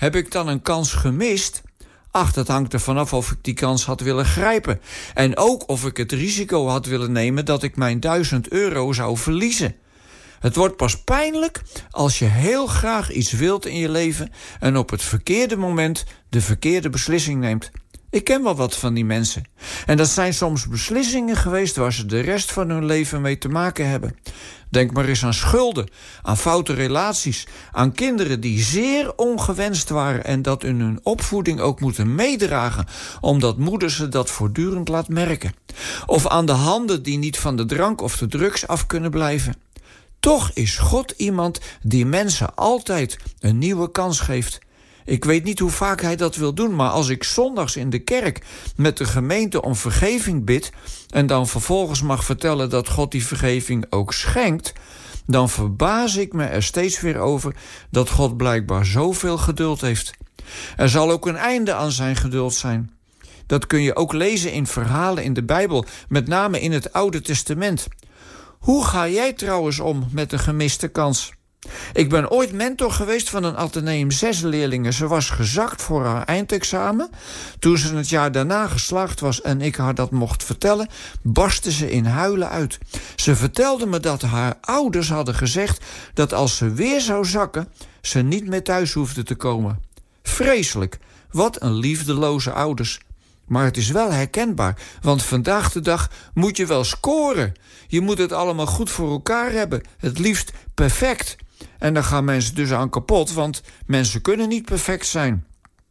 Heb ik dan een kans gemist? Ach, dat hangt er vanaf of ik die kans had willen grijpen. En ook of ik het risico had willen nemen dat ik mijn €1000 zou verliezen. Het wordt pas pijnlijk als je heel graag iets wilt in je leven en op het verkeerde moment de verkeerde beslissing neemt. Ik ken wel wat van die mensen. En dat zijn soms beslissingen geweest waar ze de rest van hun leven mee te maken hebben. Denk maar eens aan schulden, aan foute relaties, aan kinderen die zeer ongewenst waren en dat in hun opvoeding ook moeten meedragen, omdat moeder ze dat voortdurend laat merken. Of aan de handen die niet van de drank of de drugs af kunnen blijven. Toch is God iemand die mensen altijd een nieuwe kans geeft. Ik weet niet hoe vaak hij dat wil doen, maar als ik zondags in de kerk met de gemeente om vergeving bid en dan vervolgens mag vertellen dat God die vergeving ook schenkt, dan verbaas ik me er steeds weer over dat God blijkbaar zoveel geduld heeft. Er zal ook een einde aan zijn geduld zijn. Dat kun je ook lezen in verhalen in de Bijbel, met name in het Oude Testament. Hoe ga jij trouwens om met een gemiste kans? Ik ben ooit mentor geweest van een Atheneum 6 leerlingen. Ze was gezakt voor haar eindexamen. Toen ze het jaar daarna geslaagd was en ik haar dat mocht vertellen, barstte ze in huilen uit. Ze vertelde me dat haar ouders hadden gezegd dat als ze weer zou zakken, ze niet meer thuis hoefde te komen. Vreselijk. Wat een liefdeloze ouders. Maar het is wel herkenbaar, want vandaag de dag moet je wel scoren. Je moet het allemaal goed voor elkaar hebben, het liefst perfect. En daar gaan mensen dus aan kapot, want mensen kunnen niet perfect zijn.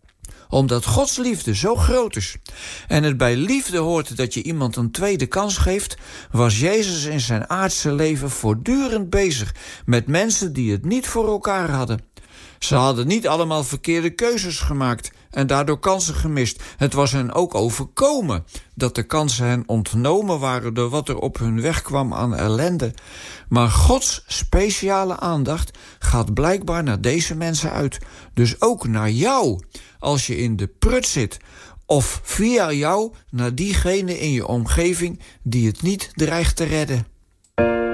Omdat Gods liefde zo groot is en het bij liefde hoort dat je iemand een tweede kans geeft, was Jezus in zijn aardse leven voortdurend bezig met mensen die het niet voor elkaar hadden. Ze hadden niet allemaal verkeerde keuzes gemaakt en daardoor kansen gemist. Het was hen ook overkomen dat de kansen hen ontnomen waren door wat er op hun weg kwam aan ellende. Maar Gods speciale aandacht gaat blijkbaar naar deze mensen uit. Dus ook naar jou, als je in de prut zit. Of via jou naar diegene in je omgeving die het niet dreigt te redden.